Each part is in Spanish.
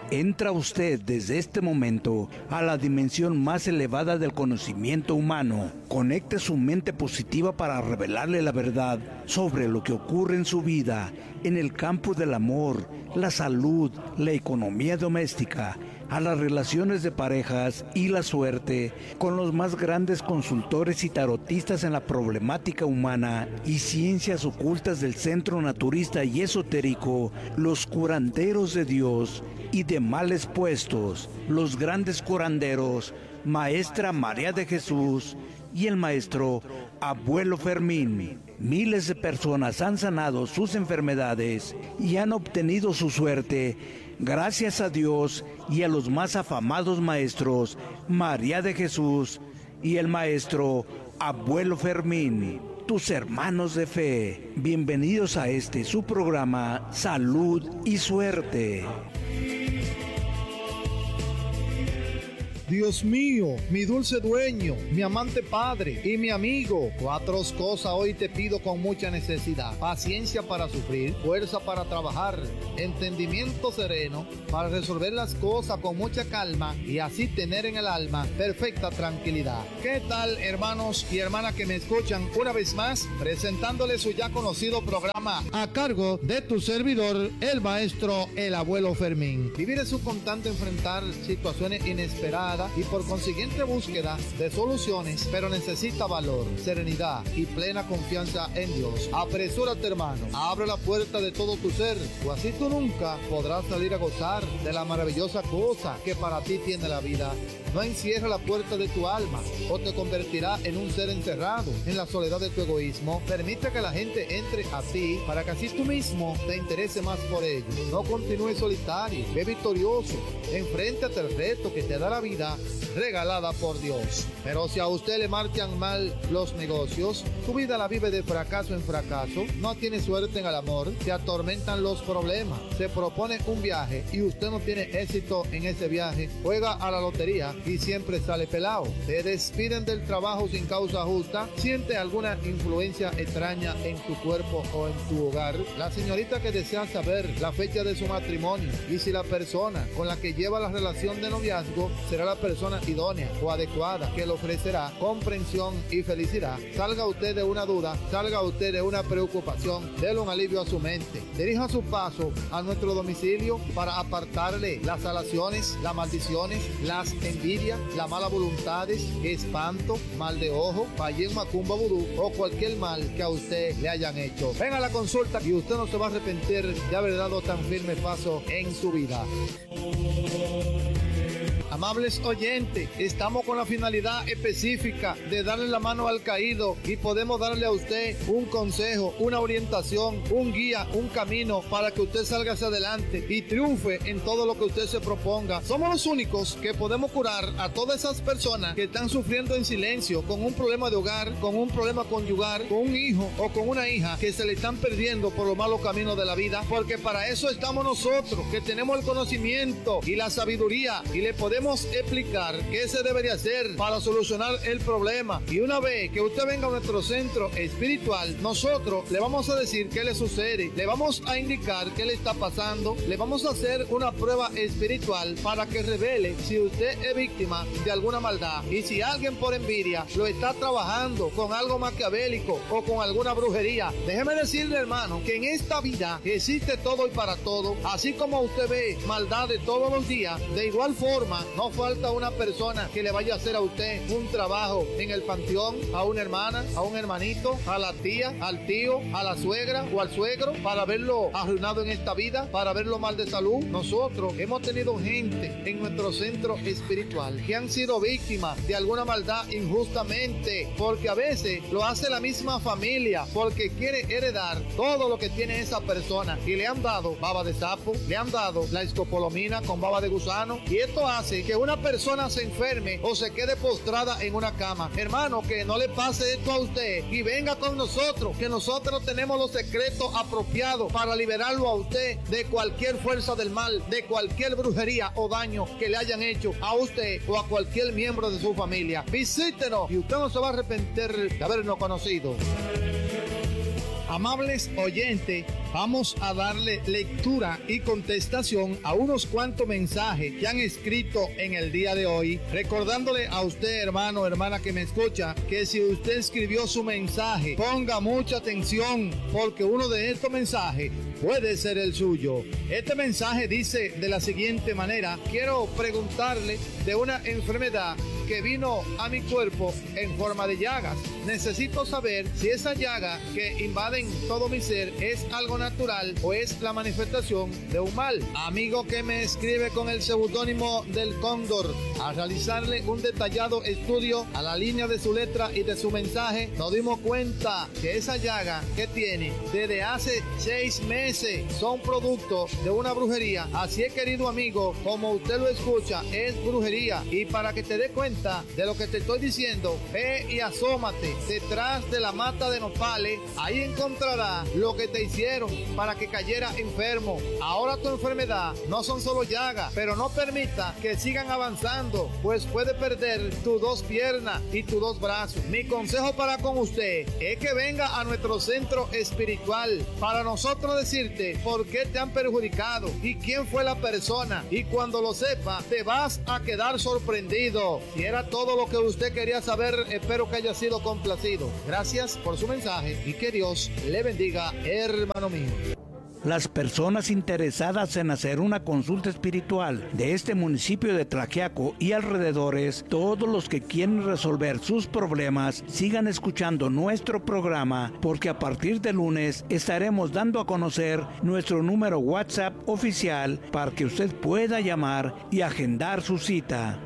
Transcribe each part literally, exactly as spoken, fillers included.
Entra usted desde este momento a la dimensión más elevada del conocimiento humano. Conecte su mente positiva para revelarle la verdad sobre lo que ocurre en su vida, en el campo del amor, la salud, la economía doméstica, a las relaciones de parejas y la suerte, con los más grandes consultores y tarotistas en la problemática humana y ciencias ocultas del Centro Naturista y Esotérico, los curanderos de Dios y de males puestos, los grandes curanderos, Maestra María de Jesús y el Maestro Abuelo Fermín. Miles de personas han sanado sus enfermedades y han obtenido su suerte gracias a Dios y a los más afamados maestros María de Jesús y el Maestro Abuelo Fermín, tus hermanos de fe. Bienvenidos a este su programa Salud y Suerte. Dios mío, mi dulce dueño, mi amante Padre y mi amigo, cuatro cosas hoy te pido con mucha necesidad: paciencia para sufrir, fuerza para trabajar, entendimiento sereno para resolver las cosas con mucha calma y así tener en el alma perfecta tranquilidad. ¿Qué tal, hermanos y hermanas que me escuchan una vez más, presentándoles su ya conocido programa a cargo de tu servidor, el Maestro El Abuelo Fermín? Vivir es un constante enfrentar situaciones inesperadas y por consiguiente búsqueda de soluciones, pero necesita valor, serenidad y plena confianza en Dios. Apresúrate, hermano, abre la puerta de todo tu ser, o así tú nunca podrás salir a gozar de la maravillosa cosa que para ti tiene la vida. No encierra la puerta de tu alma o te convertirá en un ser encerrado en la soledad de tu egoísmo. Permite que la gente entre a ti para que así tú mismo te interese más por ellos. No continúes solitario, ve victorioso, enfréntate al reto que te da la vida regalada por Dios. Pero si a usted le marchan mal los negocios, su vida la vive de fracaso en fracaso, no tiene suerte en el amor, te atormentan los problemas, se propone un viaje y usted no tiene éxito en ese viaje, juega a la lotería y siempre sale pelado, te despiden del trabajo sin causa justa, siente alguna influencia extraña en tu cuerpo o en tu hogar, la señorita que desea saber la fecha de su matrimonio y si la persona con la que lleva la relación de noviazgo será la persona idónea o adecuada que le ofrecerá comprensión y felicidad. Salga usted de una duda, salga usted de una preocupación, déle un alivio a su mente. Dirija su paso a nuestro domicilio para apartarle las alaciones, las maldiciones, las envidias, las malas voluntades, espanto, mal de ojo, fallén, macumba, vudú o cualquier mal que a usted le hayan hecho. Venga a la consulta y usted no se va a arrepentir de haber dado tan firme paso en su vida. Amables oyentes, estamos con la finalidad específica de darle la mano al caído y podemos darle a usted un consejo, una orientación, un guía, un camino para que usted salga hacia adelante y triunfe en todo lo que usted se proponga. Somos los únicos que podemos curar a todas esas personas que están sufriendo en silencio con un problema de hogar, con un problema conyugal, con un hijo o con una hija que se le están perdiendo por los malos caminos de la vida, porque para eso estamos nosotros, que tenemos el conocimiento y la sabiduría y le podemos explicar qué se debería hacer para solucionar el problema. Y una vez que usted venga a nuestro centro espiritual, nosotros le vamos a decir qué le sucede, le vamos a indicar qué le está pasando, le vamos a hacer una prueba espiritual para que revele si usted es víctima de alguna maldad y si alguien por envidia lo está trabajando con algo maquiavélico o con alguna brujería. Déjeme decirle, hermano, que en esta vida existe todo y para todo. Así como usted ve maldad de todos los días, de igual forma no falta una persona que le vaya a hacer a usted un trabajo en el panteón, a una hermana, a un hermanito, a la tía, al tío, a la suegra o al suegro, para verlo arruinado en esta vida, para verlo mal de salud. Nosotros hemos tenido gente en nuestro centro espiritual que han sido víctimas de alguna maldad injustamente, porque a veces lo hace la misma familia, porque quiere heredar todo lo que tiene esa persona y le han dado baba de sapo, le han dado la escopolomina con baba de gusano, y esto hace que una persona se enferme o se quede postrada en una cama. Hermano, que no le pase esto a usted y venga con nosotros, que nosotros tenemos los secretos apropiados para liberarlo a usted de cualquier fuerza del mal, de cualquier brujería o daño que le hayan hecho a usted o a cualquier miembro de su familia. Visítenos y usted no se va a arrepentir de habernos conocido. Amables oyentes, vamos a darle lectura y contestación a unos cuantos mensajes que han escrito en el día de hoy, recordándole a usted, hermano o hermana que me escucha, que si usted escribió su mensaje, ponga mucha atención, porque uno de estos mensajes puede ser el suyo. Este mensaje dice de la siguiente manera: quiero preguntarle de una enfermedad que vino a mi cuerpo en forma de llagas. Necesito saber si esa llaga que invaden todo mi ser es algo natural o es la manifestación de un mal. Amigo que me escribe con el seudónimo del Cóndor, al realizarle un detallado estudio a la línea de su letra y de su mensaje, nos dimos cuenta que esa llaga que tiene desde hace seis meses son producto de una brujería. Así es, querido amigo, como usted lo escucha, es brujería. Y para que te dé cuenta de lo que te estoy diciendo, ve y asómate detrás de la mata de nopales. Ahí encontrarás lo que te hicieron para que cayera enfermo. Ahora tu enfermedad no son solo llagas, pero no permita que sigan avanzando, pues puede perder tus dos piernas y tus dos brazos. Mi consejo para con usted es que venga a nuestro centro espiritual para nosotros decirte por qué te han perjudicado y quién fue la persona, y cuando lo sepa te vas a quedar sorprendido. Si era todo lo que usted quería saber, espero que haya sido complacido. Gracias por su mensaje y que Dios le bendiga, hermano mío. Las personas interesadas en hacer una consulta espiritual de este municipio de Tlaxiaco y alrededores, todos los que quieren resolver sus problemas, sigan escuchando nuestro programa, porque a partir de lunes estaremos dando a conocer nuestro número WhatsApp oficial para que usted pueda llamar y agendar su cita.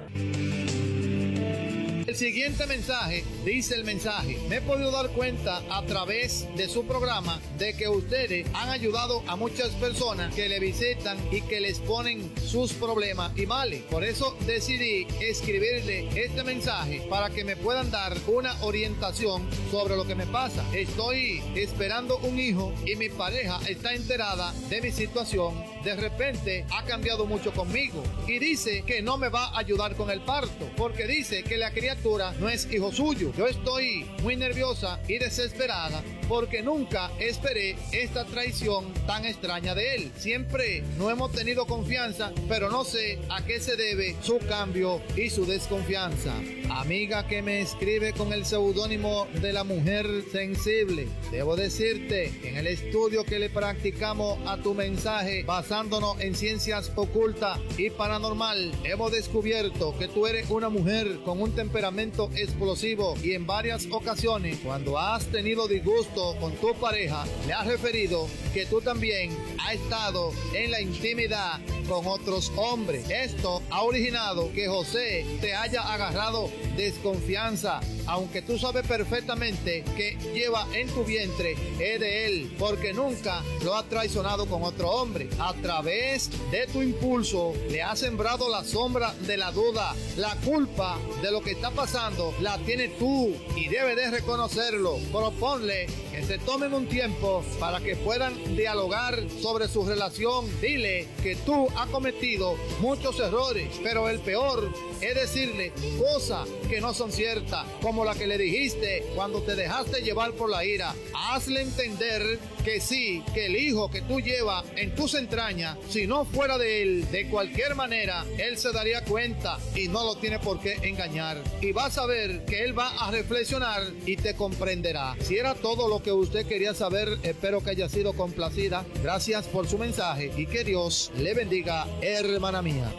El siguiente mensaje, dice el mensaje: me he podido dar cuenta a través de su programa de que ustedes han ayudado a muchas personas que le visitan y que les ponen sus problemas y males. Por eso decidí escribirle este mensaje para que me puedan dar una orientación sobre lo que me pasa. Estoy esperando un hijo y mi pareja está enterada de mi situación. De repente ha cambiado mucho conmigo y dice que no me va a ayudar con el parto, porque dice que la criatura no es hijo suyo. Yo estoy muy nerviosa y desesperada porque nunca esperé esta traición tan extraña de él. Siempre no hemos tenido confianza, pero no sé a qué se debe su cambio y su desconfianza. Amiga que me escribe con el seudónimo de la mujer sensible, debo decirte que en el estudio que le practicamos a tu mensaje, basándonos en ciencias ocultas y paranormal, hemos descubierto que tú eres una mujer con un temperamento explosivo, y en varias ocasiones cuando has tenido disgusto con tu pareja le has referido que tú también has estado en la intimidad con otros hombres. Esto ha originado que José te haya agarrado desconfianza, aunque tú sabes perfectamente que lleva en tu vientre es de él, porque nunca lo ha traicionado con otro hombre. A través de tu impulso le has sembrado la sombra de la duda. La culpa de lo que está pasando la tienes tú y debes de reconocerlo. Proponle que se tomen un tiempo para que puedan dialogar sobre su relación. Dile que tú has cometido muchos errores, pero el peor es decirle cosas que no son ciertas, como la que le dijiste cuando te dejaste llevar por la ira. Hazle entender que sí, que el hijo que tú llevas en tus entrañas, si no fuera de él, de cualquier manera, él se daría cuenta y no lo tiene por qué engañar. Y vas a ver que él va a reflexionar y te comprenderá. Si era todo lo que usted quería saber, espero que haya sido complacida. Gracias por su mensaje y que Dios le bendiga, hermana mía.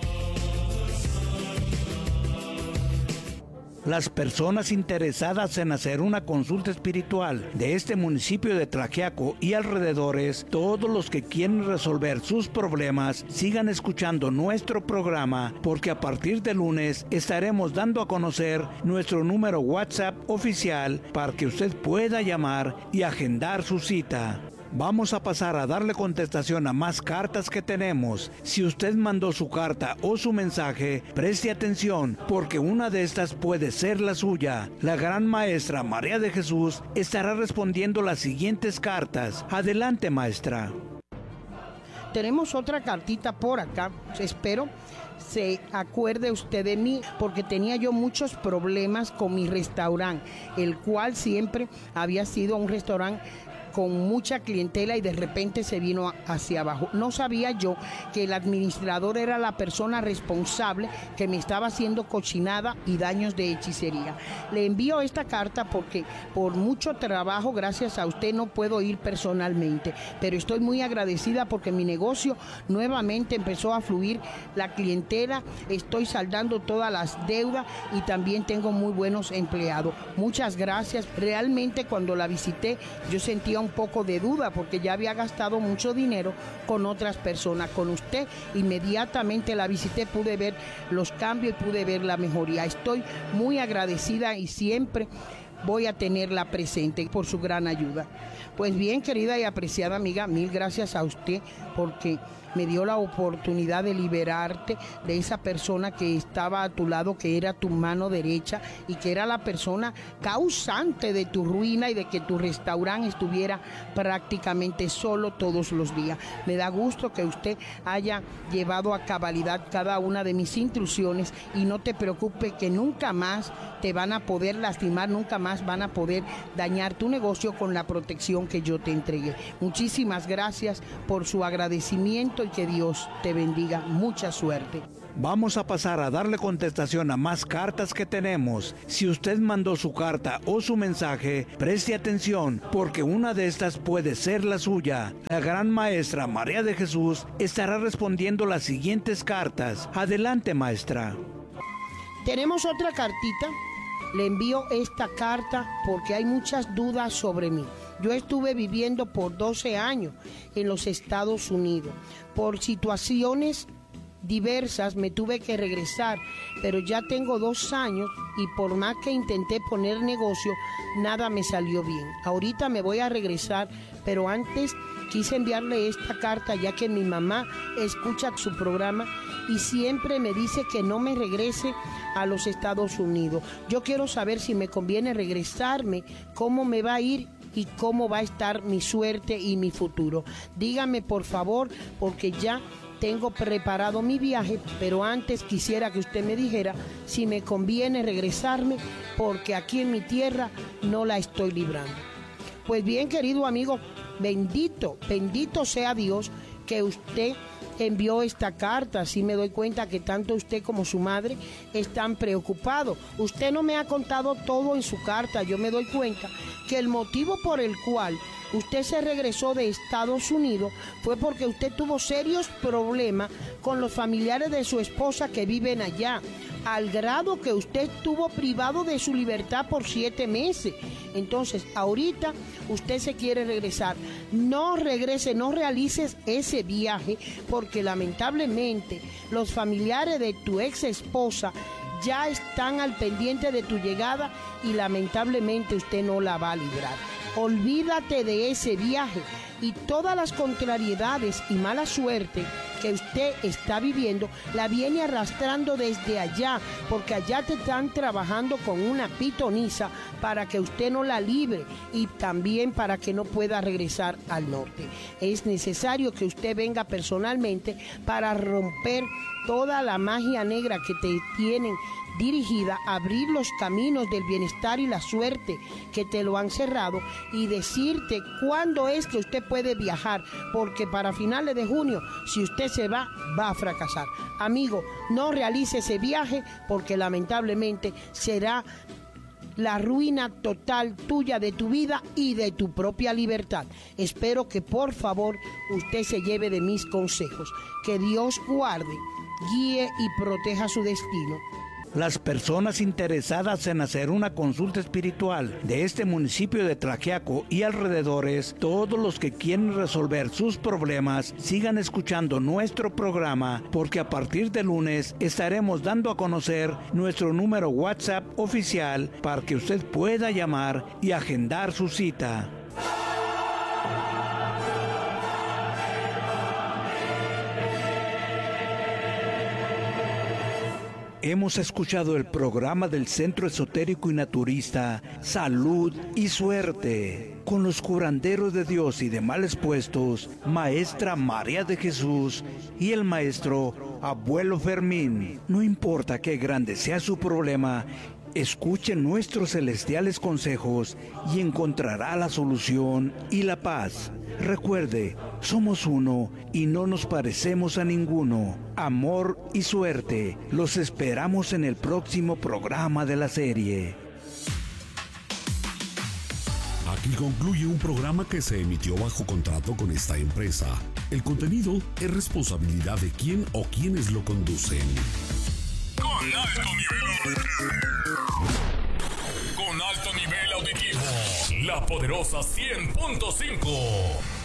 Las personas interesadas en hacer una consulta espiritual de este municipio de Tlaxiaco y alrededores, todos los que quieren resolver sus problemas, sigan escuchando nuestro programa, porque a partir de lunes estaremos dando a conocer nuestro número WhatsApp oficial para que usted pueda llamar y agendar su cita. Vamos a pasar a darle contestación a más cartas que tenemos. Si usted mandó su carta o su mensaje, preste atención, porque una de estas puede ser la suya. La gran maestra María de Jesús estará respondiendo las siguientes cartas. Adelante, maestra. Tenemos otra cartita por acá. Espero se acuerde usted de mí, porque tenía yo muchos problemas con mi restaurante, el cual siempre había sido un restaurante con mucha clientela y de repente se vino hacia abajo. No sabía yo que el administrador era la persona responsable que me estaba haciendo cochinada y daños de hechicería. Le envío esta carta porque por mucho trabajo, gracias a usted, no puedo ir personalmente, pero estoy muy agradecida porque mi negocio nuevamente empezó a fluir, la clientela, estoy saldando todas las deudas y también tengo muy buenos empleados. Muchas gracias. Realmente cuando la visité yo sentía un poco de duda porque ya había gastado mucho dinero con otras personas. Con usted inmediatamente la visité, pude ver los cambios y pude ver la mejoría. Estoy muy agradecida y siempre voy a tenerla presente por su gran ayuda. Pues bien, querida y apreciada amiga, mil gracias a usted porque me dio la oportunidad de liberarte de esa persona que estaba a tu lado, que era tu mano derecha y que era la persona causante de tu ruina y de que tu restaurante estuviera prácticamente solo todos los días. Me da gusto que usted haya llevado a cabalidad cada una de mis instrucciones y no te preocupes que nunca más te van a poder lastimar, nunca más van a poder dañar tu negocio con la protección que yo te entregué. Muchísimas gracias por su agradecimiento y que Dios te bendiga. Mucha suerte. Vamos a pasar a darle contestación a más cartas que tenemos. Si usted mandó su carta o su mensaje, preste atención porque una de estas puede ser la suya. La gran maestra María de Jesús estará respondiendo las siguientes cartas. Adelante, maestra. Tenemos otra cartita. Le envío esta carta porque hay muchas dudas sobre mí. Yo estuve viviendo por doce años en los Estados Unidos. Por situaciones diversas me tuve que regresar, pero ya tengo dos años y por más que intenté poner negocio, nada me salió bien. Ahorita me voy a regresar, pero antes quise enviarle esta carta ya que mi mamá escucha su programa y siempre me dice que no me regrese a los Estados Unidos. Yo quiero saber si me conviene regresarme, cómo me va a ir y cómo va a estar mi suerte y mi futuro. Dígame por favor, porque ya tengo preparado mi viaje, pero antes quisiera que usted me dijera si me conviene regresarme, porque aquí en mi tierra no la estoy librando. Pues bien, querido amigo, bendito, bendito sea Dios que usted envió esta carta. Así me doy cuenta que tanto usted como su madre están preocupados. Usted no me ha contado todo en su carta. Yo me doy cuenta que el motivo por el cual usted se regresó de Estados Unidos fue porque usted tuvo serios problemas con los familiares de su esposa que viven allá, al grado que usted estuvo privado de su libertad por siete meses. Entonces, ahorita usted se quiere regresar. No regrese, no realices ese viaje, porque lamentablemente los familiares de tu ex esposa ya están al pendiente de tu llegada y lamentablemente usted no la va a librar. Olvídate de ese viaje y todas las contrariedades y mala suerte que usted está viviendo la viene arrastrando desde allá, porque allá te están trabajando con una pitonisa para que usted no la libre y también para que no pueda regresar al norte. Es necesario que usted venga personalmente para romper toda la magia negra que te tienen dirigida, abrir los caminos del bienestar y la suerte que te lo han cerrado y decirte cuándo es que usted puede viajar, porque para finales de junio, si usted se va, va a fracasar. Amigo, no realice ese viaje porque lamentablemente será la ruina total tuya, de tu vida y de tu propia libertad. Espero que por favor usted se lleve de mis consejos. Que Dios guarde, guíe y proteja su destino. Las personas interesadas en hacer una consulta espiritual de este municipio de Tlaxiaco y alrededores, todos los que quieren resolver sus problemas, sigan escuchando nuestro programa, porque a partir de lunes estaremos dando a conocer nuestro número WhatsApp oficial para que usted pueda llamar y agendar su cita. Hemos escuchado el programa del Centro Esotérico y Naturista Salud y Suerte, con los curanderos de Dios y de males puestos, Maestra María de Jesús y el maestro Abuelo Fermín. No importa qué grande sea su problema, Escuche nuestros celestiales consejos y encontrará la solución y la paz. Recuerde, somos uno y no nos parecemos a ninguno. Amor y suerte. Los esperamos en el próximo programa de la serie. Aquí concluye un programa que se emitió bajo contrato con esta empresa. El contenido es responsabilidad de quien o quienes lo conducen. Con alto nivel Con alto nivel auditivo, La Poderosa cien punto cinco.